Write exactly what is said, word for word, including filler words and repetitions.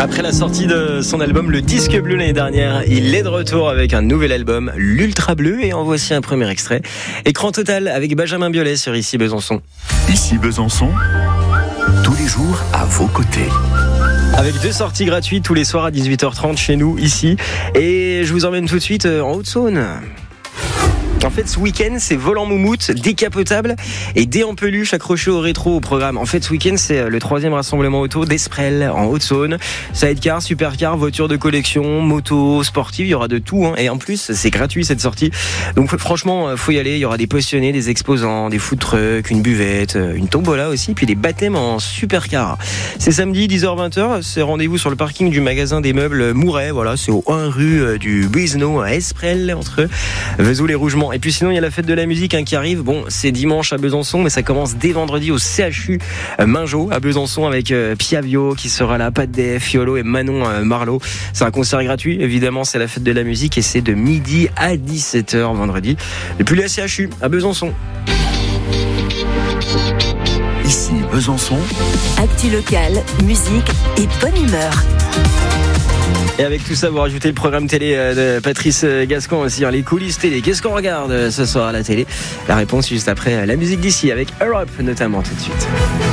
Après la sortie de son album Le Disque Bleu l'année dernière, il est de retour avec un nouvel album, l'Ultra Bleu, et en voici un premier extrait. Écran total avec Benjamin Biolay sur Ici Besançon. Ici Besançon, tous les jours à vos côtés. Avec deux sorties gratuites tous les soirs à dix-huit heures trente chez nous, ici. Et je vous emmène tout de suite en Haute-Saône. En fait, ce week-end, c'est volant moumoute, décapotable et dés en peluche accrochés au rétro au programme. En fait, ce week-end, c'est le troisième rassemblement auto d'Esprel en Haute-Saône. Sidecar, supercar, voitures de collection, motos, sportives, il y aura de tout. Hein. Et en plus, c'est gratuit cette sortie. Donc franchement, faut y aller. Il y aura des passionnés, des exposants, des food trucks, une buvette, une tombola aussi, puis des baptêmes en supercar. C'est samedi, dix heures vingt heures. C'est rendez-vous sur le parking du magasin des meubles Mouret. Voilà, c'est au un rue du Buisneau à Esprel, entre Vesoul et Rougemont. Et puis sinon, il y a la fête de la musique hein, qui arrive. Bon, c'est dimanche à Besançon, mais ça commence dès vendredi au C H U euh, Mingeot à Besançon avec euh, Piavio qui sera là, Pat D F, Fiolo et Manon euh, Marlot. C'est un concert gratuit, évidemment, c'est la fête de la musique et c'est de midi à dix-sept heures vendredi. Depuis le C H U à Besançon. Ici Besançon. Actu locale, musique et bonne humeur. Et avec tout ça, vous rajoutez le programme télé de Patrice Gascon aussi, hein, les coulisses télé. Qu'est-ce qu'on regarde ce soir à la télé ? La réponse juste après la musique d'ici avec Europe notamment tout de suite.